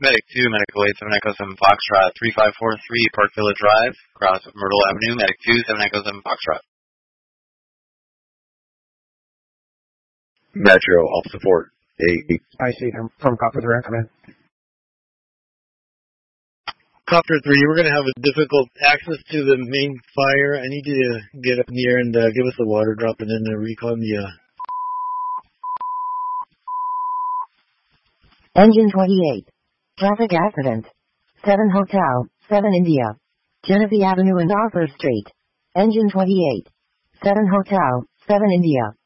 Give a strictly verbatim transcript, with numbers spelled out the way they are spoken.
Medic two, Medical eight, seven Echo seven Foxtrot, three five four three Park Villa Drive, across Myrtle Avenue, Medic two, seven Echo seven Foxtrot. Metro, all support. eight. I see them from Copper three, come in. Copter three, we're going to have a difficult access to the main fire. I need you to get up in the air and uh, give us the water drop and then uh, recon the... Uh... Engine twenty-eight. Traffic accident. seven Hotel, seven India. Genesee Avenue and Arthur Street. Engine twenty-eight. seven Hotel, seven India.